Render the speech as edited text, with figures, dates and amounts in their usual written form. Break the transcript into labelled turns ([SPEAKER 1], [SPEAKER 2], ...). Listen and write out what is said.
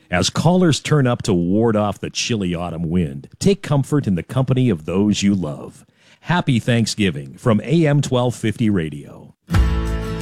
[SPEAKER 1] As callers turn up to ward off the chilly autumn wind, take comfort in the company of those you love. Happy Thanksgiving from AM 1250 Radio.